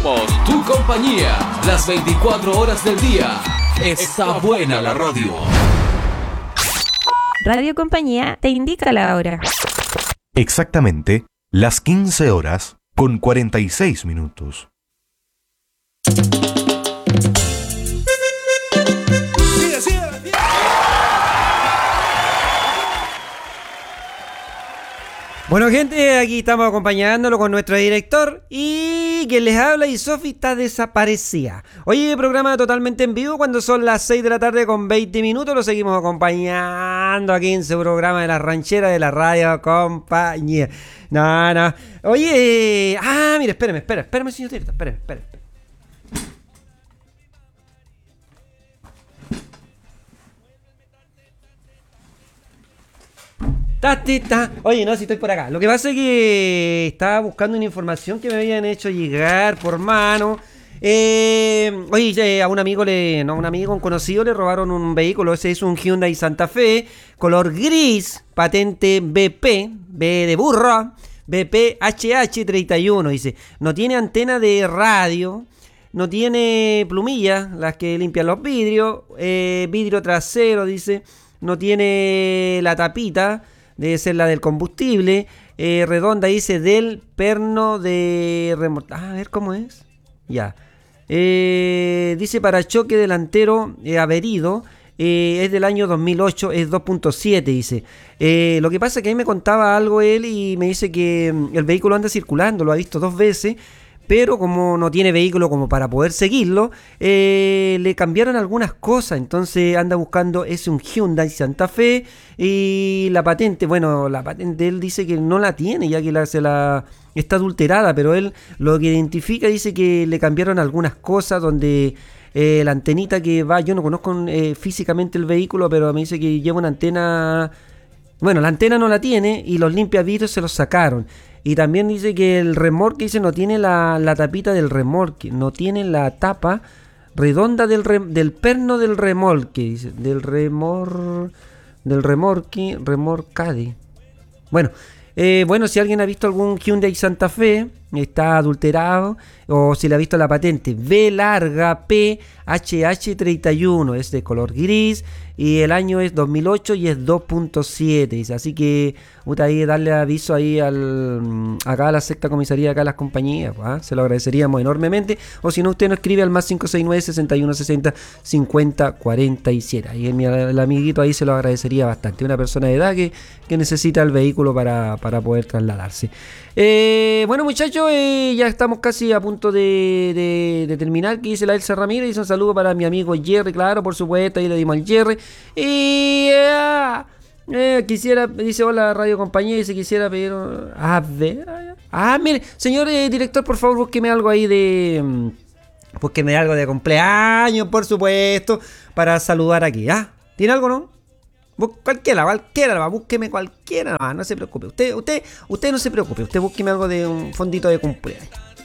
Somos tu compañía, las 24 horas del día. Está buena la radio. Radio Compañía te indica la hora. Exactamente las 15 horas con 46 minutos. Bueno, gente, aquí estamos acompañándolo con nuestro director y quien les habla, y Sofi está desaparecida. Oye, programa totalmente en vivo cuando son las 6 de la tarde con 20 minutos. Lo seguimos acompañando aquí en su programa de la ranchera de la Radio Compañía. No. Oye, mire, espérame, señor director, espérame. Oye, no, si estoy por acá. Lo que pasa es que estaba buscando una información que me habían hecho llegar por mano. A un amigo, un conocido le robaron un vehículo. Ese es un Hyundai Santa Fe, color gris, patente BP, B de burro, BP HH31. Dice, no tiene antena de radio, no tiene plumillas, las que limpian los vidrios, vidrio trasero, dice, no tiene la tapita. Debe ser la del combustible. Redonda, dice, del perno de remolque. A ver cómo es. Ya. Dice parachoque delantero averido. Es del año 2008. Es 2.7, dice. Lo que pasa es que a mí me contaba algo él y me dice que el vehículo anda circulando. Lo ha visto 2 veces. Pero como no tiene vehículo como para poder seguirlo, le cambiaron algunas cosas. Entonces anda buscando, es un Hyundai Santa Fe. Y la patente él dice que no la tiene, ya que está adulterada. Pero él lo que identifica, dice que le cambiaron algunas cosas donde la antenita que va, yo no conozco físicamente el vehículo, pero me dice que lleva una antena. Bueno, la antena no la tiene y los limpiavidrios se los sacaron. Y también dice que el remolque, dice, no tiene la tapita del remolque, no tiene la tapa redonda del perno del remolque, dice, del remolque, remorcade. Bueno, si alguien ha visto algún Hyundai Santa Fe, está adulterado, o si le ha visto la patente B larga P HH31, es de color gris y el año es 2008 y es 2.7, dice. Así que ahí darle aviso ahí acá a la sexta comisaría, acá a las compañías, se lo agradeceríamos enormemente. O si no, usted nos escribe al más 569-6160-5047. Ahí el amiguito ahí se lo agradecería bastante. Una persona de edad que necesita el vehículo para poder trasladarse. Bueno, muchachos, ya estamos casi a punto de terminar. Que dice la Elsa Ramírez, dice un saludo para mi amigo Jerry, claro, por supuesto, ahí le dimos al Jerry. Y quisiera, dice, hola Radio Compañía, dice, quisiera pedir, mire, señor director, por favor, búsqueme algo ahí búsqueme algo de cumpleaños, por supuesto, para saludar aquí, ¿tiene algo, no? Cualquiera, búsqueme cualquiera, no se preocupe. Usted no se preocupe, usted búsqueme algo de un fondito de cumpleaños.